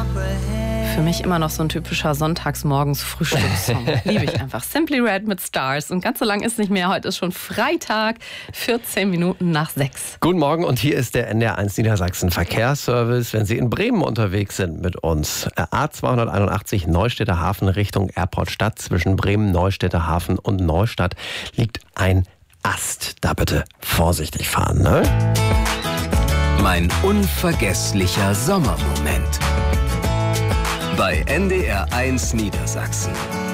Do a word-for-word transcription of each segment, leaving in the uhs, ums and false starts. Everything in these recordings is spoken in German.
Für mich immer noch so ein typischer Sonntagsmorgens-Frühstückssong. Liebe ich einfach. Simply Red mit Stars. Und ganz so lang ist nicht mehr. Heute ist schon Freitag, vierzehn Minuten nach sechs. Guten Morgen und hier ist der N D R eins Niedersachsen Verkehrsservice. Wenn Sie in Bremen unterwegs sind mit uns, A zweihunderteinundachtzig Neustädter Hafen Richtung Airport Stadt. Zwischen Bremen, Neustädter Hafen und Neustadt liegt ein Ast. Da bitte vorsichtig fahren, ne? Mein unvergesslicher Sommermoment. Bei N D R eins Niedersachsen.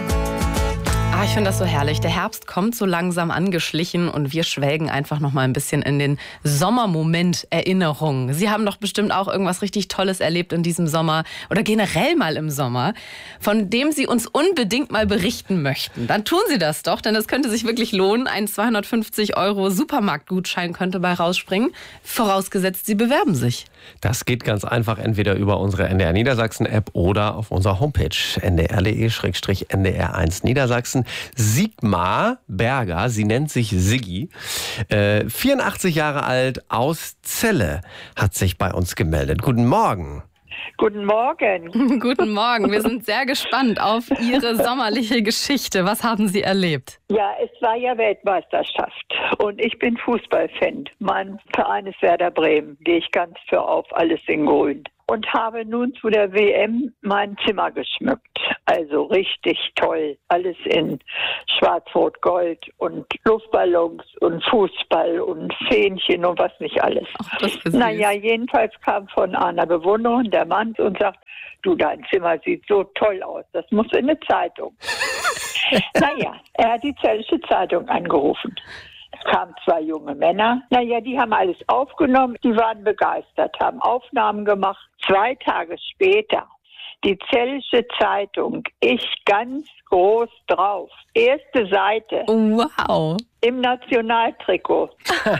Ah, ich finde das so herrlich. Der Herbst kommt so langsam angeschlichen und wir schwelgen einfach noch mal ein bisschen in den Sommermoment-Erinnerungen. Sie haben doch bestimmt auch irgendwas richtig Tolles erlebt in diesem Sommer oder generell mal im Sommer, von dem Sie uns unbedingt mal berichten möchten. Dann tun Sie das doch, denn das könnte sich wirklich lohnen. Ein zweihundertfünfzig Euro Supermarktgutschein könnte bei rausspringen, vorausgesetzt Sie bewerben sich. Das geht ganz einfach entweder über unsere N D R Niedersachsen App oder auf unserer Homepage n d r punkt d e slash n d r eins Niedersachsen. Sigmar Berger, sie nennt sich Siggi, äh, vierundachtzig Jahre alt, aus Celle, hat sich bei uns gemeldet. Guten Morgen. Guten Morgen. Guten Morgen. Wir sind sehr gespannt auf Ihre sommerliche Geschichte. Was haben Sie erlebt? Ja, es war ja Weltmeisterschaft und ich bin Fußballfan. Mein Verein ist Werder Bremen. Gehe ich ganz für auf, alles in Grün. Und habe nun zu der W M mein Zimmer geschmückt. Also richtig toll. Alles in Schwarz-Rot-Gold und Luftballons und Fußball und Fähnchen und was nicht alles. Ach, das ist süß. Naja, jedenfalls kam von einer Bewunderin der Mann und sagt, du, dein Zimmer sieht so toll aus. Das muss in eine Zeitung. Naja, er hat die Zellische Zeitung angerufen. Es kamen zwei junge Männer. Naja, die haben alles aufgenommen. Die waren begeistert, haben Aufnahmen gemacht. Zwei Tage später, die Zellische Zeitung, ich ganz groß drauf. Erste Seite. Wow. Im Nationaltrikot.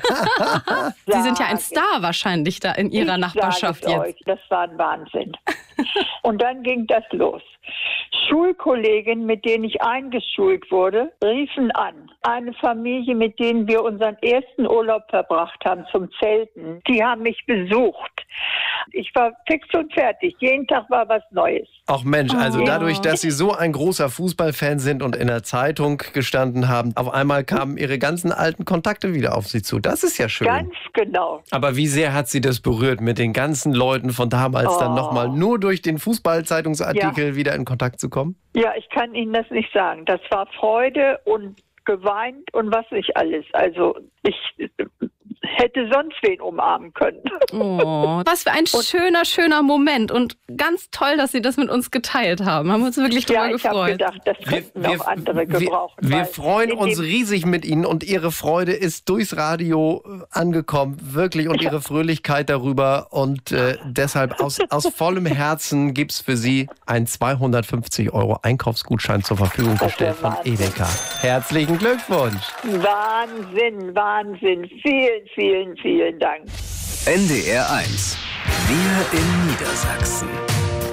Sie sind ja ein Star wahrscheinlich da in Ihrer ich Nachbarschaft sage es jetzt. euch, das war ein Wahnsinn. Und dann ging das los. Schulkollegen, mit denen ich eingeschult wurde, riefen an. Eine Familie, mit denen wir unseren ersten Urlaub verbracht haben zum Zelten, die haben mich besucht. Ich war fix und fertig. Jeden Tag war was Neues. Ach Mensch, also Oh. dadurch, dass Sie so ein großer Fußballfan sind und in der Zeitung gestanden haben, auf einmal kamen Ihre ganzen alten Kontakte wieder auf Sie zu. Das ist ja schön. Ganz genau. Aber wie sehr hat Sie das berührt, mit den ganzen Leuten von damals dann Oh. nochmal nur durch den Fußballzeitungsartikel wieder in Kontakt zu kommen? Ja, ich kann Ihnen das nicht sagen. Das war Freude und geweint und was nicht alles. Also ich hätte sonst wen umarmen können. Oh, was für ein schöner, schöner Moment und ganz toll, dass Sie das mit uns geteilt haben. Haben uns wirklich drüber Ja, ich habe gefreut. gedacht, das könnten auch andere gebrauchen. Wir, wir weil freuen in uns dem- riesig mit Ihnen und Ihre Freude ist durchs Radio äh, angekommen, wirklich, und Ihre Fröhlichkeit darüber. Und äh, deshalb aus, aus vollem Herzen gibt es für Sie einen zweihundertfünfzig Euro Einkaufsgutschein zur Verfügung Das gestellt wär von Wahnsinn. Edeka. Herzlichen Glückwunsch! Wahnsinn, Wahnsinn. Vielen, vielen, vielen Dank. N D R eins. Wir in Niedersachsen.